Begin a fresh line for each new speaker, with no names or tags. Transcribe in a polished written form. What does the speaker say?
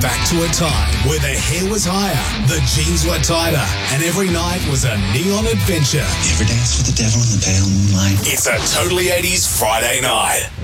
back to a time where the hair was higher, the jeans were tighter, and every night was a neon adventure.
You ever dance with the devil in the pale moonlight?
It's a Totally 80s Friday night.